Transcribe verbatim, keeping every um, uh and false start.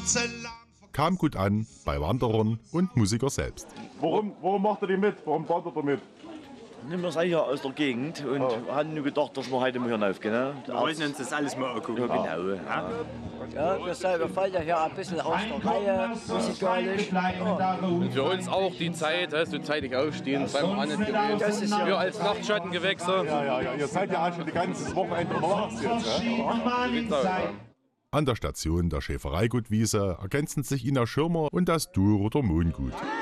Kam gut an bei Wanderern und Musiker selbst. Warum, warum macht ihr die mit? Warum wandert ihr mit? Wir sind hier aus der Gegend und oh. haben nur gedacht, dass wir heute mal hier raufgehen. Ne? Wir wollten uns das alles mal angucken. Ja, genau. Ja. Ja, wir selber fallen ja hier ein bisschen aus der Reihe, musikalisch. Ja. Und für uns auch die Zeit, so zeitig aufstehen, beim Annen gewesen. Das ist ja wir als Nachtschattengewächse. Ja, ja, ja, ihr seid ja schon die ganze Wochenende unterwegs jetzt. Ja? An der Station der Schäfereigutwiese ergänzen sich Ina Schirmer und das Dur- oder Mohngut.